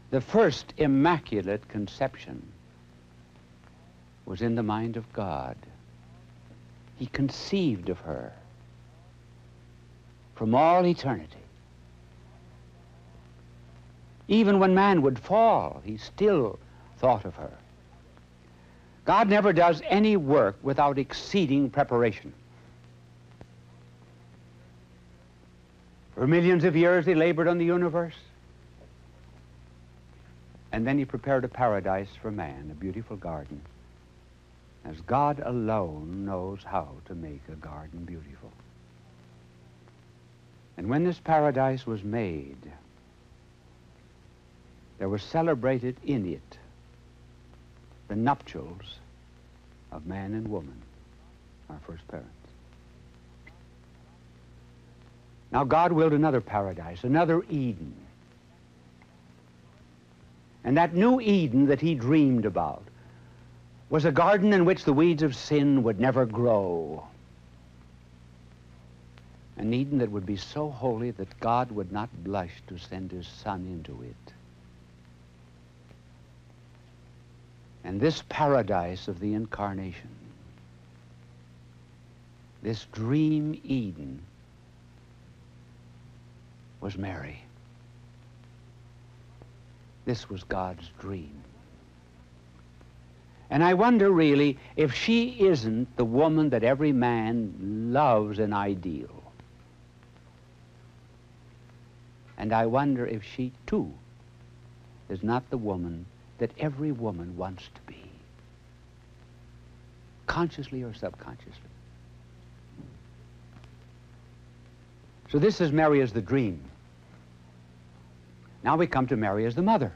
The first immaculate conception was in the mind of God. He conceived of her from all eternity. Even when man would fall, he still thought of her. God never does any work without exceeding preparation. For millions of years he labored on the universe, and then he prepared a paradise for man, a beautiful garden, as God alone knows how to make a garden beautiful. And when this paradise was made, there was celebrated in it the nuptials of man and woman, our first parents. Now God willed another paradise, another Eden. And that new Eden that he dreamed about was a garden in which the weeds of sin would never grow. An Eden that would be so holy that God would not blush to send his Son into it. And this paradise of the incarnation, this dream Eden, was Mary. This was God's dream. And I wonder really if she isn't the woman that every man loves and ideal. And I wonder if she too is not the woman that every woman wants to be, consciously or subconsciously. So this is Mary as the dream. Now we come to Mary as the mother.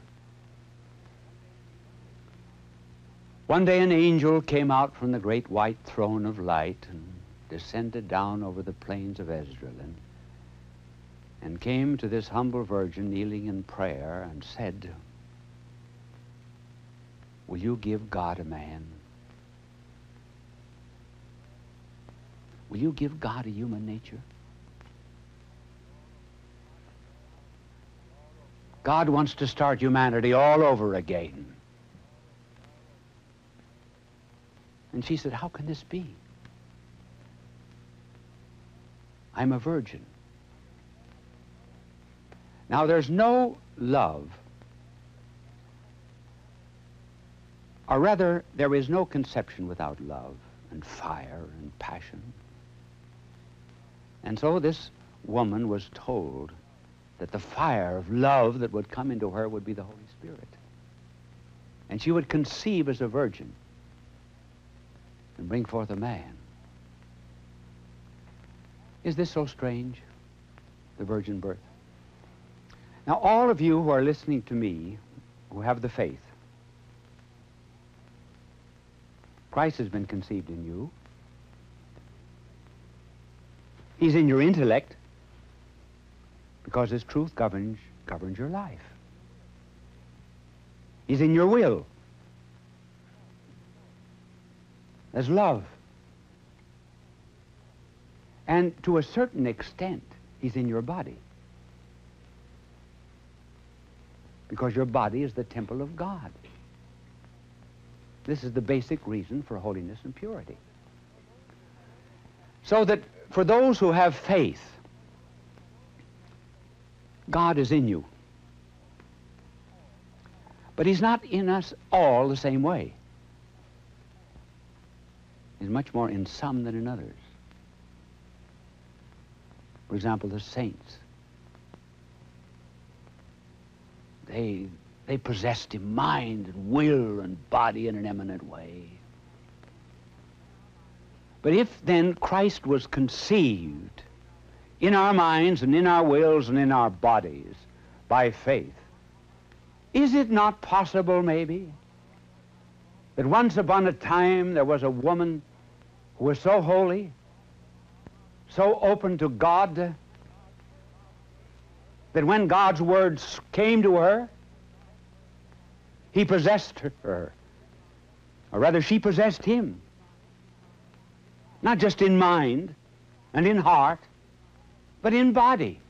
One day an angel came out from the great white throne of light and descended down over the plains of Esdraelon and came to this humble virgin kneeling in prayer and said, "Will you give God a man? Will you give God a human nature? God wants to start humanity all over again." And she said, "How can this be? I'm a virgin." Now there's no love, or rather, there is no conception without love and fire and passion. And so this woman was told that the fire of love that would come into her would be the Holy Spirit. And she would conceive as a virgin and bring forth a man. Is this so strange, the virgin birth? Now, all of you who are listening to me, who have the faith, Christ has been conceived in you. He's in your intellect, because his truth governs your life. He's in your will. There's love. And to a certain extent, he's in your body, because your body is the temple of God. This is the basic reason for holiness and purity. So that for those who have faith, God is in you. But he's not in us all the same way. He's much more in some than in others. For example, the saints. They possessed him mind and will and body in an eminent way. But if then Christ was conceived in our minds and in our wills and in our bodies by faith, is it not possible maybe that once upon a time there was a woman who was so holy, so open to God, that when God's words came to her, he possessed her, or rather she possessed him, not just in mind and in heart, but in body.